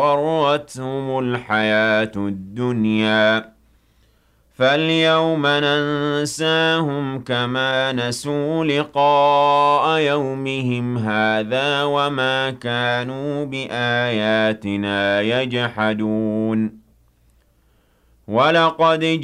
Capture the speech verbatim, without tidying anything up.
وغرتهم الحياة الدنيا فاليوم ننساهم كما نسوا لقاء يومهم هذا وما كانوا بآياتنا يجحدون ولقد